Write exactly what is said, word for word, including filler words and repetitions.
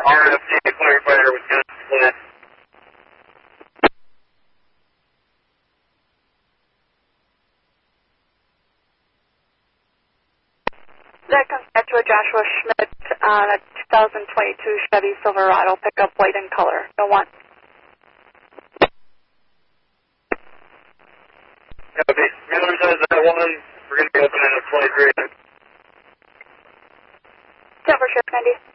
R F C firefighter with gun split. That comes back to a Joshua Schmidt on a two thousand twenty-two Chevy Silverado pickup, white in color. No one. Copy. Miller says that one. We're going to be opening at twenty-three. Silver Sheriff ninety.